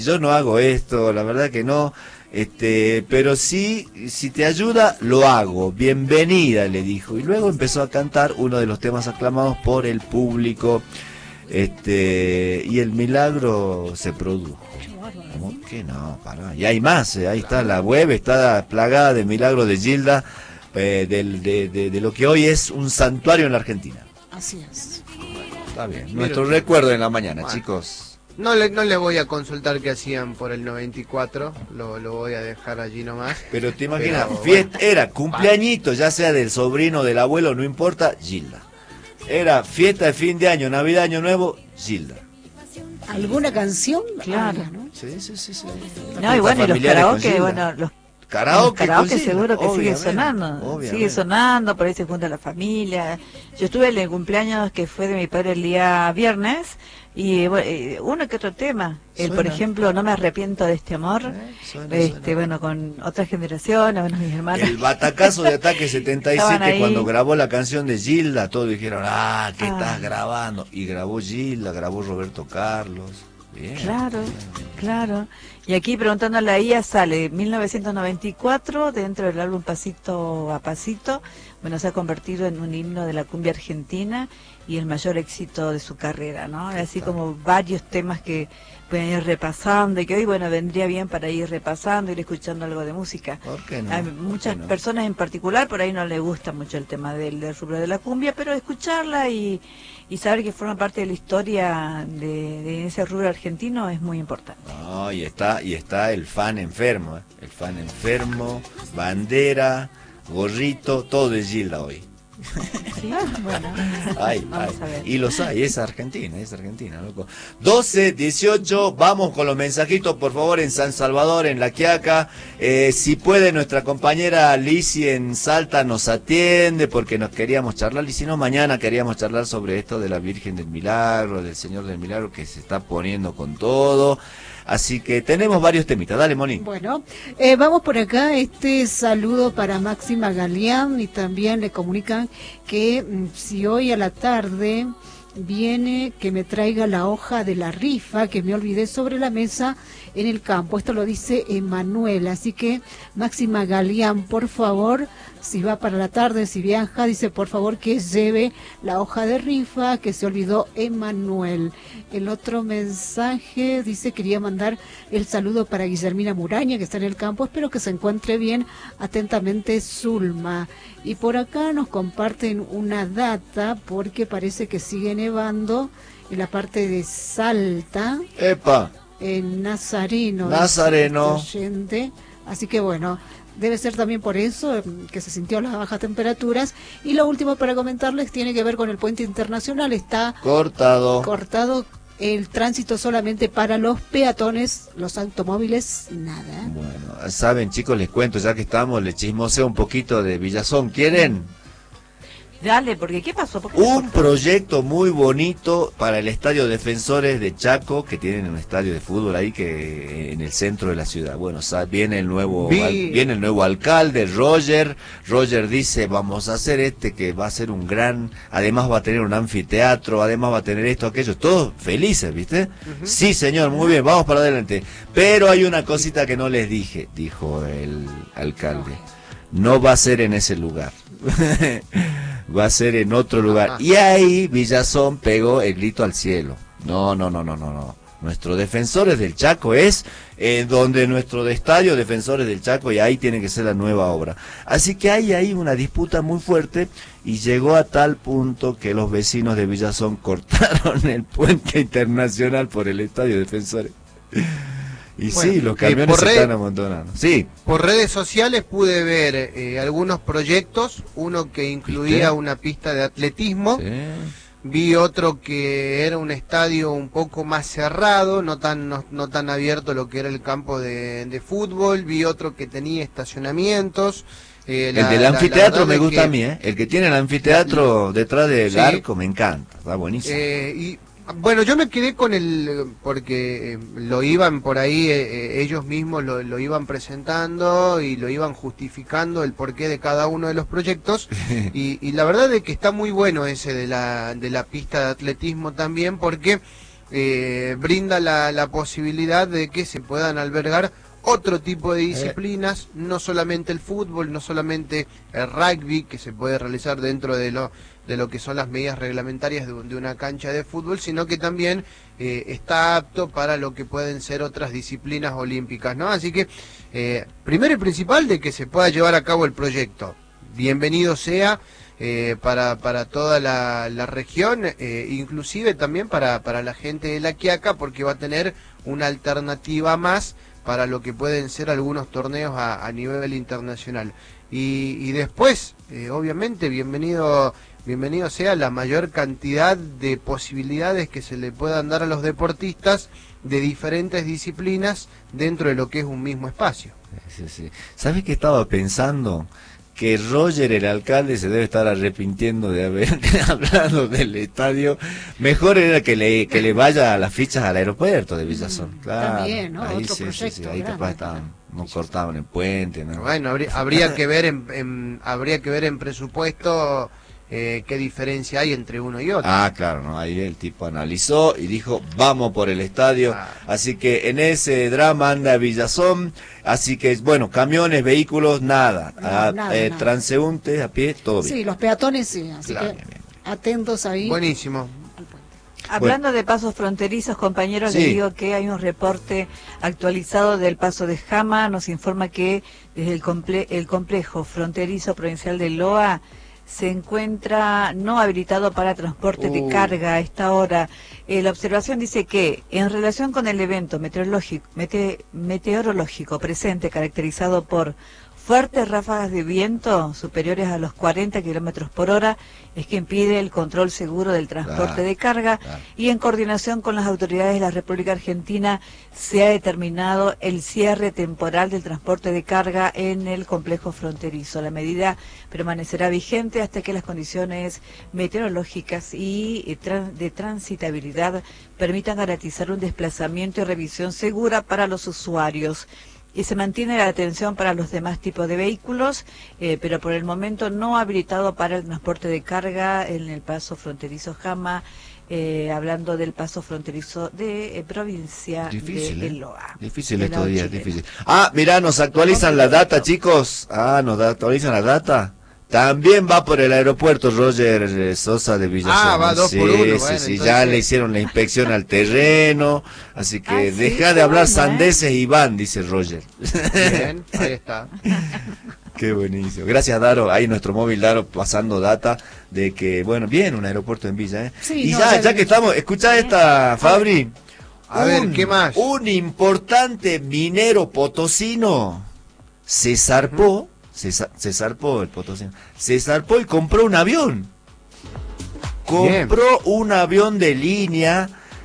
yo no hago esto, la verdad que no, pero sí, si te ayuda, lo hago, bienvenida, le dijo, y luego empezó a cantar uno de los temas aclamados por el público, y el milagro se produjo. ¿Cómo que no? Pará. Y hay más, ahí está, la web está plagada de milagros de Gilda, de lo que hoy es un santuario en la Argentina. Así es. Está bien, nuestro recuerdo en la mañana, bueno, chicos. No le voy a consultar qué hacían por el 94, lo voy a dejar allí nomás. Pero te imaginas, Pero, fiesta, bueno, era cumpleañito, ya sea del sobrino, del abuelo, no importa, Gilda. Era fiesta de fin de año, Navidad, Año Nuevo, Gilda. ¿Alguna canción? Claro. ¿no? Sí, sí, sí, sí. No, y bueno, y los karaoke, bueno, los Karaoke seguro que sigue obviamente, sonando, obviamente. sigue sonando, por ahí se junta la familia. Yo estuve en el cumpleaños que fue de mi padre el día viernes y bueno, uno que otro tema, por ejemplo, No me arrepiento de este amor, suena. bueno, con otras generaciones, bueno, mis hermanos. El batacazo de Ataque 77 Estaban cuando ahí. grabó la canción de Gilda, todos dijeron, ¿qué estás grabando? Y grabó Gilda, grabó Roberto Carlos. Bien, Claro, bien. claro. Y aquí preguntándole a ella sale 1994 dentro del álbum Pasito a Pasito. Bueno, se ha convertido en un himno de la cumbia argentina y el mayor éxito de su carrera, ¿no? Así como varios temas que pueden ir repasando y que hoy, bueno, vendría bien para ir repasando, ir escuchando algo de música. ¿Por qué no? Hay ¿Por muchas qué no? personas en particular, por ahí no les gusta mucho el tema del rubro de la cumbia, pero escucharla y saber que forma parte de la historia de ese rubro argentino es muy importante. No, y está el fan enfermo, ¿eh? El fan enfermo, bandera, gorrito, todo de Gilda hoy. Sí, bueno, vamos a ver. Y los hay, es Argentina, loco. 12:18, vamos con los mensajitos, por favor, en San Salvador, en La Quiaca. Si puede, nuestra compañera Lizzy en Salta nos atiende, porque nos queríamos charlar, y si no, mañana queríamos charlar sobre esto de la Virgen del Milagro, del Señor del Milagro, que se está poniendo con todo. Así que tenemos varios temitas. Dale, Moni. Bueno, vamos por acá, este saludo para Máxima Galeán, y también le comunican que si hoy a la tarde viene, que me traiga la hoja de la rifa que me olvidé sobre la mesa en el campo. Esto lo dice Emanuel, así que Máxima Galeán, por favor, si va para la tarde, si viaja, dice por favor que lleve la hoja de rifa que se olvidó Emanuel. El otro mensaje dice, quería mandar el saludo para Guillermina Muraña, que está en el campo, espero que se encuentre bien, atentamente Zulma. Y por acá nos comparten una data, porque parece que sigue nevando en la parte de Salta, ¡Epa! en Nazareno. Nazareno. Este oyente. Así que bueno, debe ser también por eso que se sintió las bajas temperaturas. Y lo último para comentarles tiene que ver con el puente internacional. Está Cortado. el tránsito solamente para los peatones, los automóviles, nada. Bueno, saben, chicos, les cuento, ya que estamos, les chismoseo un poquito de Villazón. ¿Quieren? Dale, porque ¿qué pasó? ¿Por qué Un se cortó? proyecto muy bonito para el Estadio Defensores de Chaco, que tienen un estadio de fútbol ahí que en el centro de la ciudad. Bueno, viene el nuevo alcalde, Roger. Roger dice, vamos a hacer que va a ser un gran, además va a tener un anfiteatro, además va a tener esto, aquello, todos felices, ¿viste? Sí, señor, muy bien, vamos para adelante. Pero hay una cosita que no les dije, dijo el alcalde. No va a ser en ese lugar. Va a ser en otro lugar. Y ahí Villazón pegó el grito al cielo. No. Nuestros Defensores del Chaco es donde nuestro estadio Defensores del Chaco, y ahí tiene que ser la nueva obra. Así que hay ahí una disputa muy fuerte, y llegó a tal punto que los vecinos de Villazón cortaron el puente internacional por el estadio Defensores. Y Bueno, sí, los camiones se están amontonando. Sí. Por redes sociales pude ver algunos proyectos, uno que incluía ¿Viste? una pista de atletismo, Sí. vi otro que era un estadio un poco más cerrado, no tan abierto lo que era el campo de fútbol, vi otro que tenía estacionamientos. El del anfiteatro me gusta que, a mí, ¿eh? El que tiene el anfiteatro detrás del Sí. arco me encanta, está buenísimo. Y bueno, yo me quedé con porque lo iban por ahí, ellos mismos lo iban presentando y lo iban justificando el porqué de cada uno de los proyectos, y la verdad es que está muy bueno ese de la pista de atletismo también, porque brinda la posibilidad de que se puedan albergar otro tipo de disciplinas, no solamente el fútbol, no solamente el rugby, que se puede realizar dentro de lo que son las medidas reglamentarias de una cancha de fútbol, sino que también está apto para lo que pueden ser otras disciplinas olímpicas, ¿no? Así que, primero y principal, de que se pueda llevar a cabo el proyecto. Bienvenido sea para toda la región, inclusive también para la gente de La Quiaca, porque va a tener una alternativa más para lo que pueden ser algunos torneos a nivel internacional. Y después, obviamente, bienvenido sea la mayor cantidad de posibilidades que se le puedan dar a los deportistas de diferentes disciplinas dentro de lo que es un mismo espacio. Sí. ¿Sabes qué estaba pensando? Que Roger, el alcalde, se debe estar arrepintiendo de haber hablado del estadio. Mejor era que le vaya a las fichas al aeropuerto de Villazón. Claro, también, ¿no? Ahí Otro proyecto ahí capaz no cortaban el puente, ¿no? Bueno, habría que ver en presupuesto qué diferencia hay entre uno y otro. Ah, claro, ¿no? Ahí el tipo analizó y dijo, vamos por el estadio. Así que en ese drama anda Villazón. Así que, bueno, camiones, vehículos, nada. Nada. Transeúntes, a pie, todo bien. Sí, los peatones sí, así Claro, que bien. atentos ahí. Buenísimo. Hablando de pasos fronterizos, compañeros, Sí. les digo que hay un reporte actualizado del paso de Jama. Nos informa que desde el complejo fronterizo provincial de Loa se encuentra no habilitado para transporte de carga a esta hora. La observación dice que en relación con el evento meteorológico presente, caracterizado por fuertes ráfagas de viento superiores a los 40 kilómetros por hora, es que impide el control seguro del transporte de carga, y en coordinación con las autoridades de la República Argentina se ha determinado el cierre temporal del transporte de carga en el complejo fronterizo. La medida permanecerá vigente hasta que las condiciones meteorológicas y de transitabilidad permitan garantizar un desplazamiento y revisión segura para los usuarios. Y se mantiene la atención para los demás tipos de vehículos, pero por el momento no habilitado para el transporte de carga en el paso fronterizo Jama, hablando del paso fronterizo de provincia de Loa. Difícil estos días, difícil. Mirá, nos actualizan la data, chicos. Nos actualizan la data. También va por el aeropuerto Roger Sosa de Villazón. Va 2 por 1. Bueno, Sí, ya le hicieron la inspección al terreno, así que deja de hablar sandeces y van, dice Roger. Bien, ahí está. Qué buenísimo. Gracias, Daro. Ahí nuestro móvil Daro pasando data de que, bueno, bien, un aeropuerto en Villa, Sí, y ya que estamos, escuchá esta, Fabri. A ver, ¿qué más? Un importante minero potosino se zarpó. Se zarpó el potosino. Se zarpó y compró un avión. Compró un avión de línea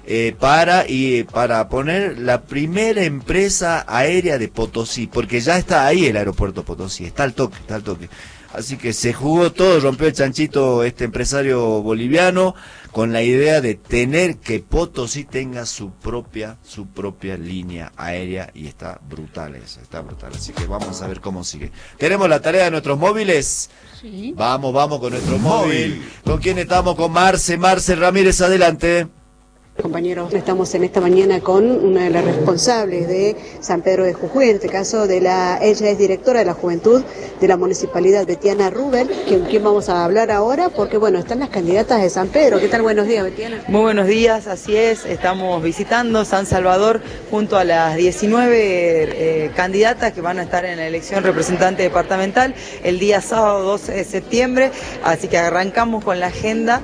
para poner la primera empresa aérea de Potosí, porque ya está ahí el aeropuerto Potosí, está al toque. Así que se jugó todo, rompió el chanchito este empresario boliviano con la idea de tener que Potosí tenga su propia línea aérea, y está brutal eso, está brutal. Así que vamos a ver cómo sigue. ¿Tenemos la tarea de nuestros móviles? Sí. Vamos con nuestro móvil. ¿Con quién estamos? Con Marce Ramírez, adelante. Compañeros, estamos en esta mañana con una de las responsables de San Pedro de Jujuy, en este caso ella es directora de la Juventud de la Municipalidad, Betiana Rubel, con quien vamos a hablar ahora, porque bueno, están las candidatas de San Pedro. ¿Qué tal? Buenos días, Betiana. Muy buenos días, así es, estamos visitando San Salvador junto a las 19 candidatas que van a estar en la elección representante departamental el día sábado 12 de septiembre, así que arrancamos con la agenda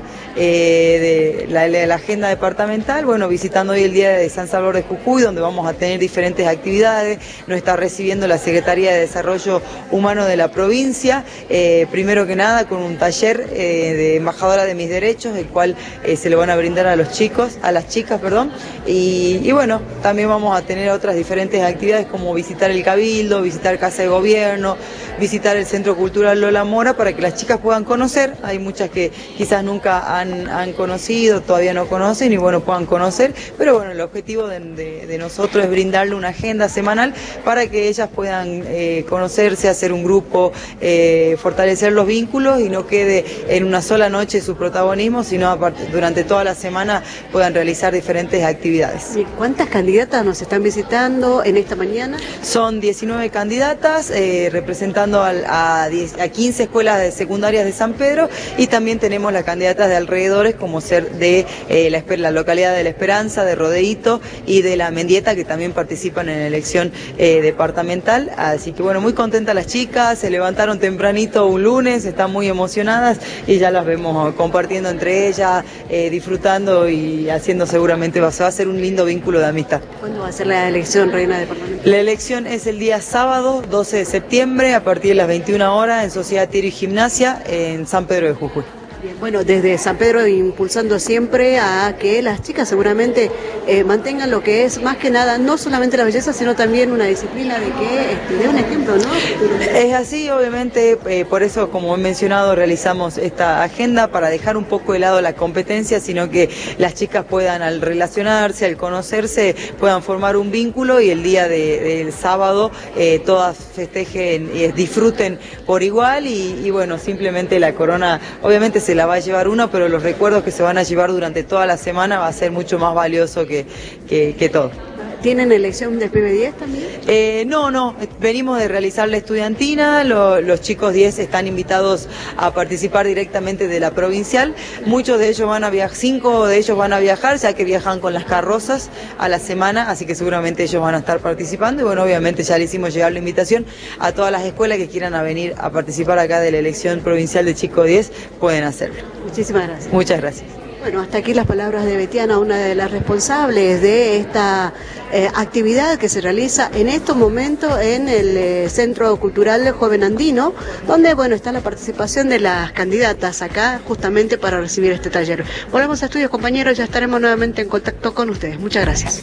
la agenda departamental, bueno, visitando hoy el día de San Salvador de Jujuy, donde vamos a tener diferentes actividades. Nos está recibiendo la Secretaría de Desarrollo Humano de la provincia, primero que nada con un taller de embajadora de mis derechos, el cual se le van a brindar a las chicas, y bueno, también vamos a tener otras diferentes actividades como visitar el Cabildo, visitar Casa de Gobierno, visitar el Centro Cultural Lola Mora, para que las chicas puedan conocer. Hay muchas que quizás nunca han conocido, todavía no conocen, y bueno, puedan conocer, pero bueno, el objetivo de nosotros es brindarle una agenda semanal para que ellas puedan conocerse, hacer un grupo, fortalecer los vínculos y no quede en una sola noche su protagonismo, sino durante toda la semana puedan realizar diferentes actividades. ¿Cuántas candidatas nos están visitando en esta mañana? Son 19 candidatas representando a 15 escuelas secundarias de San Pedro, y también tenemos las candidatas de alrededores, como ser de la localidad de La Esperanza, de Rodeíto y de La Mendieta, que también participan en la elección departamental. Así que bueno, muy contentas las chicas, se levantaron tempranito un lunes, están muy emocionadas y ya las vemos compartiendo entre ellas, disfrutando y haciendo seguramente, va a ser un lindo vínculo de amistad. ¿Cuándo va a ser la elección, reina departamental? La elección es el día sábado 12 de septiembre a partir de las 21 horas en Sociedad Tiro y Gimnasia en San Pedro de Jujuy. Bien, bueno, desde San Pedro impulsando siempre a que las chicas seguramente mantengan lo que es más que nada, no solamente la belleza, sino también una disciplina de que dé un ejemplo, ¿no? Es así, obviamente, por eso, como he mencionado, realizamos esta agenda para dejar un poco de lado la competencia, sino que las chicas puedan, al relacionarse, al conocerse, puedan formar un vínculo, y el día del sábado todas festejen y disfruten por igual, y bueno, simplemente la corona, obviamente se la va a llevar uno, pero los recuerdos que se van a llevar durante toda la semana va a ser mucho más valioso que todo. ¿Tienen elección del PB10 también? No, venimos de realizar la estudiantina, los chicos 10 están invitados a participar directamente de la provincial, muchos de ellos van a viajar, 5 de ellos van a viajar, ya que viajan con las carrozas a la semana, así que seguramente ellos van a estar participando, y bueno, obviamente ya le hicimos llegar la invitación a todas las escuelas que quieran venir a participar acá de la elección provincial de Chico 10, pueden hacerlo. Muchísimas gracias. Muchas gracias. Bueno, hasta aquí las palabras de Betiana, una de las responsables de esta actividad que se realiza en estos momentos en el Centro Cultural Joven Andino, donde bueno, está la participación de las candidatas acá justamente para recibir este taller. Volvemos a estudios, compañeros, ya estaremos nuevamente en contacto con ustedes. Muchas gracias.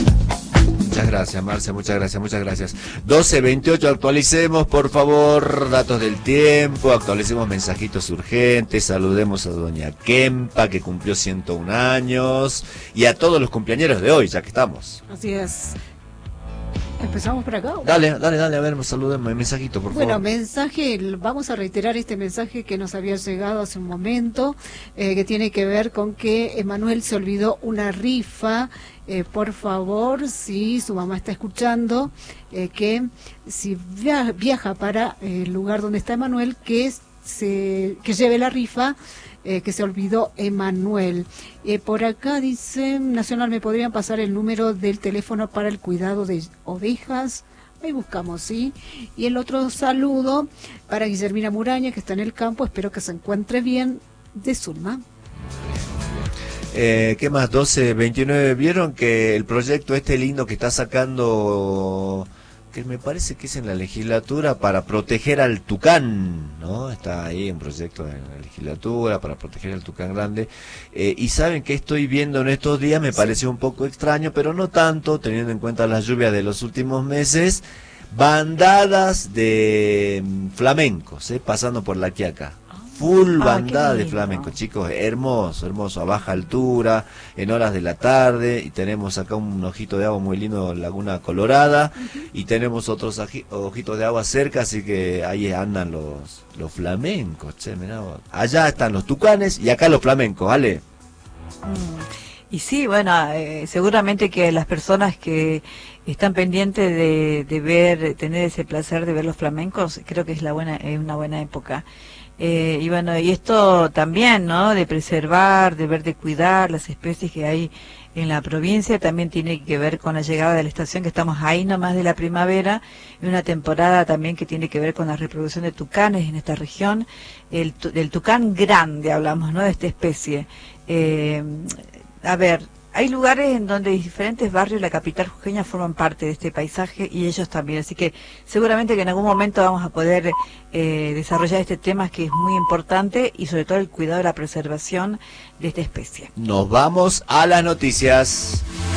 Muchas gracias, Marcia, muchas gracias. 12:28, actualicemos, por favor, datos del tiempo, actualicemos mensajitos urgentes, saludemos a doña Kempa, que cumplió 101 años, y a todos los cumpleañeros de hoy, ya que estamos. Así es. ¿Empezamos por acá? Dale, a ver, saludemos, mensajito, por favor. Bueno, mensaje, vamos a reiterar este mensaje que nos había llegado hace un momento, que tiene que ver con que Emanuel se olvidó una rifa. Por favor, si su mamá está escuchando, que si viaja para el lugar donde está Emanuel, que lleve la rifa, que se olvidó Emanuel. Por acá dice, Nacional, ¿me podrían pasar el número del teléfono para el cuidado de ovejas? Ahí buscamos, ¿sí? Y el otro saludo para Guillermina Muraña, que está en el campo, espero que se encuentre bien, de Zulma. ¿Qué más? 12:29, ¿vieron que el proyecto lindo que está sacando, que me parece que es en la legislatura, para proteger al tucán, ¿no? Está ahí un proyecto en la legislatura para proteger al tucán grande, y saben que estoy viendo en estos días, me pareció un poco extraño, pero no tanto, teniendo en cuenta las lluvias de los últimos meses, bandadas de flamencos, pasando por la Quiaca. Full bandada de flamenco, chicos, hermoso, a baja altura, en horas de la tarde, y tenemos acá un ojito de agua muy lindo, Laguna Colorada, y tenemos otros ojitos de agua cerca, así que ahí andan los flamencos, mirá vos. Allá están los tucanes y acá los flamencos, ¿vale? Y sí, bueno, seguramente que las personas que están pendientes de ver, tener ese placer de ver los flamencos, creo que es una buena época. Y bueno, y esto también, ¿no? De preservar, de cuidar las especies que hay en la provincia, también tiene que ver con la llegada de la estación, que estamos ahí nomás de la primavera, y una temporada también que tiene que ver con la reproducción de tucanes en esta región, del tucán grande hablamos, ¿no? De esta especie. A ver, hay lugares en donde diferentes barrios de la capital jujeña forman parte de este paisaje, y ellos también, así que seguramente que en algún momento vamos a poder desarrollar este tema, que es muy importante, y sobre todo el cuidado de la preservación de esta especie. Nos vamos a las noticias.